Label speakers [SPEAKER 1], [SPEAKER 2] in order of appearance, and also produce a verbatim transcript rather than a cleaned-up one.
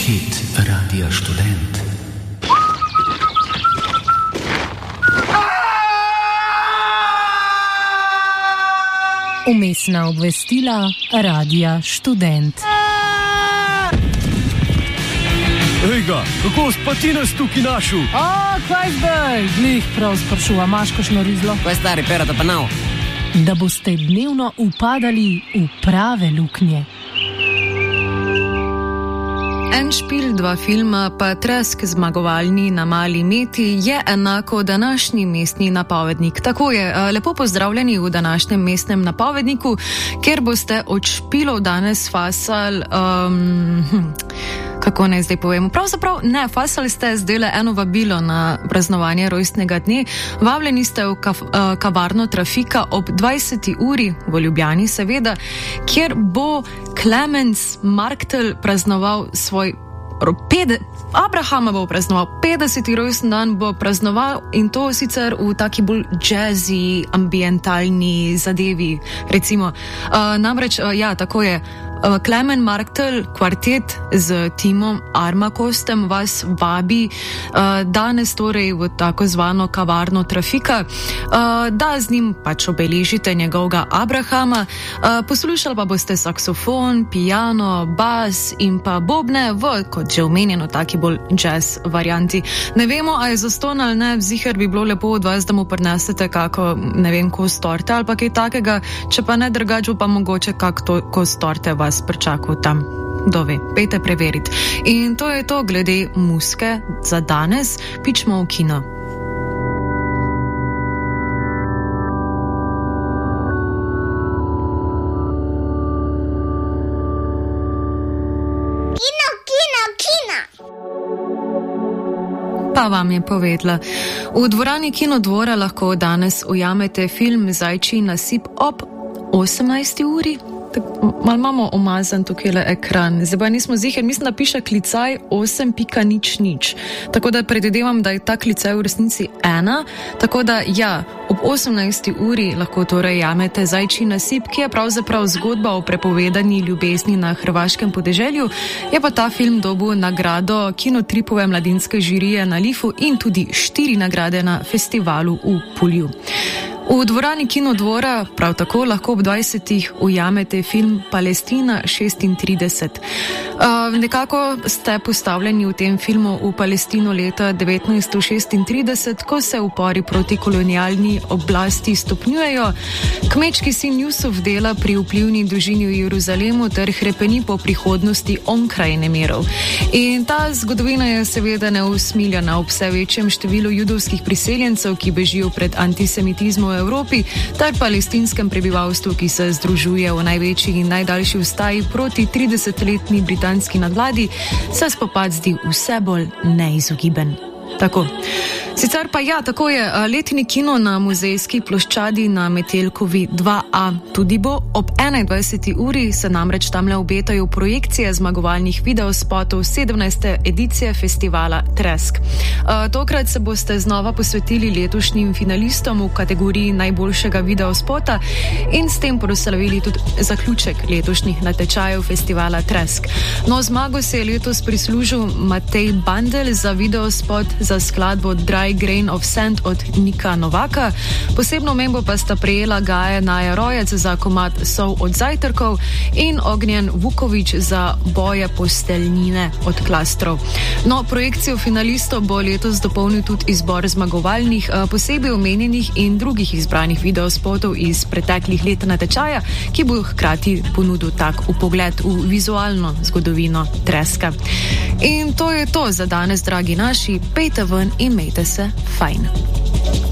[SPEAKER 1] Hit Radia Študent.
[SPEAKER 2] Umestna obvestila Radia Študent.
[SPEAKER 3] Ejga, kako spati nas tukaj našel?
[SPEAKER 2] O, kaj zdaj? Glih prav sprašuva, imaš kakšno rizlo?
[SPEAKER 4] Kaj stari, perata pa nav?
[SPEAKER 2] Da boste dnevno upadali v prave luknje. En špil, dva filma, pa tresk zmagovalni na Mali Meti je enako današnji mestni napovednik. Tako je, lepo pozdravljeni v današnjem mestnem napovedniku, kjer boste od špilov danes fasali... Um, hm, Kako naj zdaj povemo? Pravzaprav ne, fasali ste zdajle eno vabilo na praznovanje rojstnega dne. Vabljeni ste v kaf, uh, kavarno Trafika ob dvajseti uri v Ljubljani, seveda, kjer bo Clemens Marktel praznoval svoj Pede, Abrahama bo praznoval, petdeseti rojstni dan bo praznoval in to sicer v taki bolj jazzy, ambientalni zadevi, recimo. Uh, namreč, uh, ja, tako je. Clemens Marktel, kvartet z timom Armakostem vas vabi uh, danes torej v tako zvano kavarno Trafika, uh, da z njim pač obeležite njegovega Abrahama. Uh, poslušali pa boste saksofon, piano, bas in pa bobne v, kot že omenjeno, taki bolj jazz varianti. Ne vemo, a je zaston ali ne, ziher bi bilo lepo od vas, da mu prinesete kako, ne vem, kos torte ali pa kaj takega, če pa ne drugače pa mogoče kak to, kos torte vas pričakal tam. Kdo ve, pejte preveriti. In to je to glede muske za danes. Pičmo v kino.
[SPEAKER 5] Kino, kino, kino!
[SPEAKER 2] Pa vam je povedala. V dvorani Kinodvora lahko danes ujamete film Zajčji nasip ob osemnajsti uri. Mal imamo umazan tukaj le ekran. Zdaj pa nismo ziher, mislim, da piše klicaj osem pika nič nič. Tako da predvidevam, da je ta klicaj v resnici ena. Tako da ja, ob osemnajsti uri lahko torej jamete Zajčji nasip, ki je pravzaprav zgodba o prepovedani ljubezni na hrvaškem podeželju. Je pa ta film dobil nagrado Kinotripove mladinske žirije na Lifu in tudi štiri nagrade na festivalu v Pulju. V dvorani Kinodvora prav tako lahko ob dvajsetih ujamete film Palestina šestintrideset. Uh, nekako ste postavljeni v tem filmu v Palestino leta devetnajststo šestintrideset, ko se upori proti kolonialni oblasti stopnjujejo. Kmečki sin Jusuf dela pri vplivni družini v Jeruzalemu ter hrepeni po prihodnosti onkraj nemirov. In ta zgodovina je seveda neusmiljena ob vse večjem številu judovskih priseljencev, ki bežijo pred antisemitizmom v Evropi, ter palestinskem prebivalstvu, ki se združuje v največji in najdaljši vstaji proti tridesetletni britanski nadvladi, se spopad zdi vse bolj neizogiben. Tako. Sicer pa ja, tako je, letni kino na muzejski ploščadi na Metelkovi dva A tudi bo. Ob enaindvajseti uri se namreč tamle obetajo projekcije zmagovalnih videospotov sedemnajste edicije festivala Tresk. Uh, tokrat se boste znova posvetili letošnjim finalistom v kategoriji najboljšega videospota in s tem proslavili tudi zaključek letošnjih natečajev festivala Tresk. No, zmago se je letos prislužil Matej Bandel za videospot za skladbo Dry Grain of Sand od Nika Novaka. Posebno omembo pa sta prejela Gaja Naja Rojec za komad Sol od zajtrkov in Ognjen Vuković za Boje posteljnine od klastrov. No, projekcijo finalistov bo letos dopolnil tudi izbor zmagovalnih, posebej omenjenih in drugih izbranih videospotov iz preteklih let natečaja, ki bo hkrati ponudil tak vpogled v vizualno zgodovino Treska. In to je to za danes, dragi naši. Pejte ven in imejte se fajn.